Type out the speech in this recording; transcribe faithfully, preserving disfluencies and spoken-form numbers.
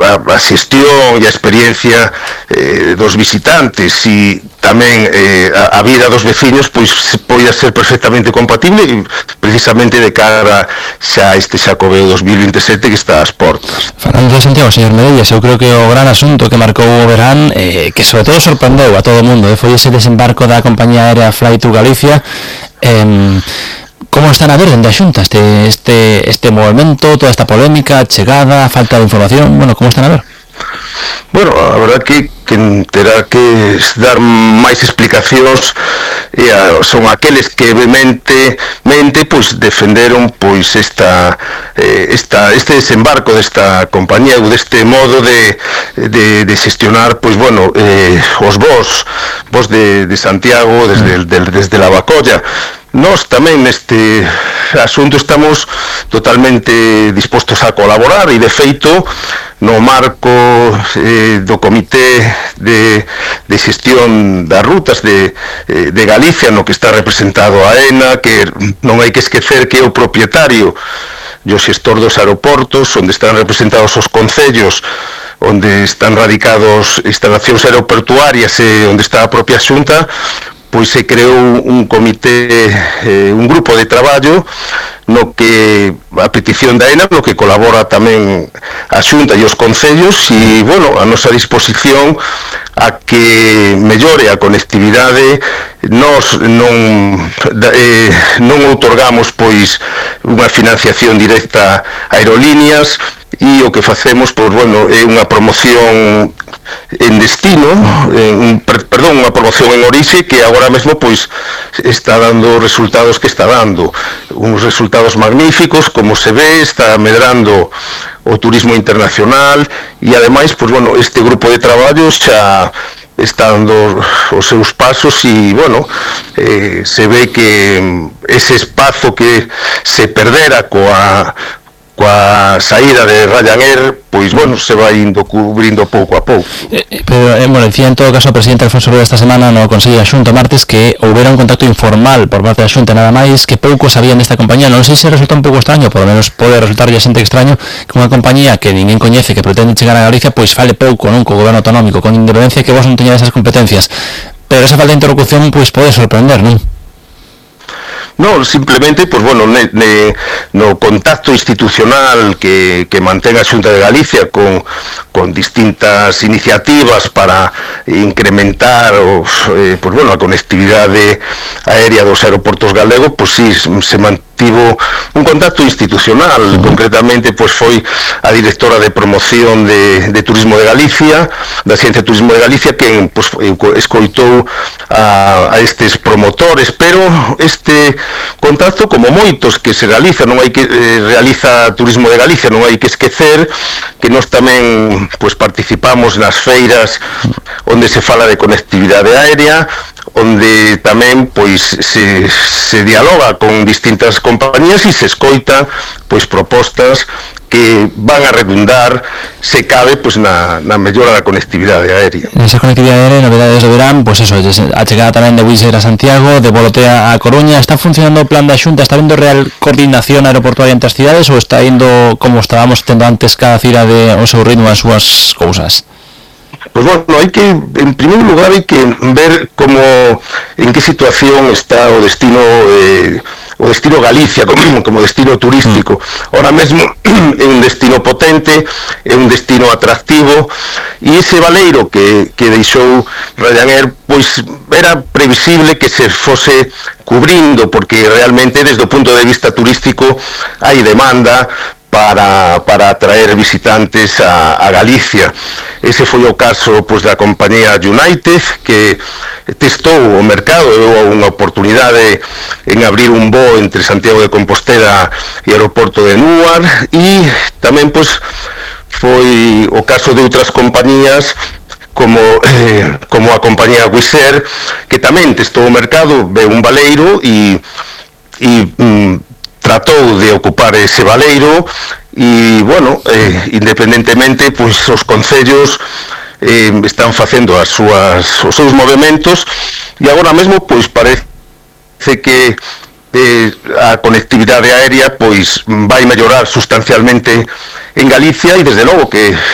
a, a xestión e a experiencia eh, dos visitantes e tamén eh, a, a vida dos veciños pois poida ser perfectamente compatible e precisamente de cara xa este Xacobeo dos mil veintesete que está ás portas. Falando de Santiago, señor Medellas, eu creo que o gran asunto que marcou o verán eh, que sobre todo sorprendeu a todo o mundo eh, foi ese desembarco da compañía aérea Fly to Galicia. eh, Como están a ver dende a Xunta este, este, este movimento, toda esta polémica, chegada, falta de información, bueno, como están a ver? Bueno, a verdad que, que terá que dar máis explicacións e a, son aqueles que mente, mente pois defenderon pois esta, eh, esta este desembarco desta compañía ou deste modo de, de, de xestionar pois bueno, eh, os voos, voos de, de Santiago desde, de, desde la Bacolla. Nós tamén neste asunto estamos totalmente dispostos a colaborar e de feito no marco eh, do Comité de, de Xestión das Rutas de, eh, de Galicia, no que está representado a AENA, que non hai que esquecer que é o propietario e o xestor dos aeroportos, onde están representados os concellos, onde están radicados instalacións aeroportuarias e onde está a propia Xunta, pois se creou un comité, eh, un grupo de traballo no que a petición da AENA, no que colabora tamén a Xunta e os concellos e, bueno, a nosa disposición a que mellore a conectividade. Nós non eh, non outorgamos pois unha financiación directa a aerolíneas e o que facemos, pois, bueno, é unha promoción en destino, en, perdón, unha promoción en orixe que agora mesmo pois está dando resultados que está dando, uns resultados magníficos, como se ve, está medrando o turismo internacional e ademais, pois bueno, este grupo de traballo xa está dando os seus pasos e, bueno, eh, se ve que ese espazo que se perdera coa coa saída de Ryanair, pois, bueno, se vai indo cubrindo pouco a pouco. Eh, pero, eh, bueno, decía en todo caso o presidente Alfonso Rueda esta semana no Consello da Xunta martes que houbera un contacto informal por parte da Xunta nada máis, que pouco sabían desta compañía. Non sei se resulta un pouco extraño, por lo menos pode resultarlle a xente extraño que unha compañía que ninguén coñece, que pretende chegar a Galicia, pois fale pouco, non, co goberno autonómico, con independencia que vos non teñades esas competencias. Pero esa falta de interlocución, pois, pode sorprender, non? No, simplemente, pues bueno, ne, ne, no contacto institucional que, que mantén a Xunta de Galicia con, con distintas iniciativas para incrementar os, eh, pues bueno, a conectividade aérea dos aeroportos galegos, pues sí, se mantivo un contacto institucional. Uh-huh. Concretamente, pues foi a directora de promoción de, de Turismo de Galicia, da Ciencia de Turismo de Galicia, que pues, escoitou a, a estes promotores, pero este contacto, como moitos que se realiza, non hai que eh, realiza Turismo de Galicia, non hai que esquecer que nós tamén pues participamos nas feiras onde se fala de conectividade aérea, onde tamén pois se, se dialoga con distintas compañías e se escoita pois propostas que van a redundar, se cabe, pois na, na mellora da conectividade aérea. Nesa conectividade aérea, novedades do verán, pois eso, a chegada tamén de Wizz Air a Santiago, de Volotea a Coruña. Está funcionando o plan da Xunta? Está vendo real coordinación aeroportuaria entre as cidades ou está indo como estábamos tendo antes cada cidade o seu ritmo, as súas cousas? Pues bueno, hai que, en primeiro lugar, hai que ver como, en que situación está o destino eh, o destino Galicia como, como destino turístico. Ahora mesmo é un destino potente, é un destino atractivo e ese valeiro que, que deixou Ryanair, pois era previsible que se fose cubrindo, porque realmente desde o punto de vista turístico hai demanda para, para atraer visitantes a, a Galicia. Ese foi o caso pois, da compañía United, que testou o mercado e houve unha oportunidade en abrir un voo entre Santiago de Compostela e o aeroporto de Núar, e tamén pois, foi o caso de outras compañías como, eh, como a compañía Wizz Air, que tamén testou o mercado, ve un valeiro e, e mm, tratou de ocupar ese valeiro e, bueno, eh, independentemente, pois, os concellos eh, están facendo as súas, os seus movimentos e agora mesmo, pois, parece que eh, a conectividade aérea, pois, vai mellorar sustancialmente en Galicia e, desde logo, que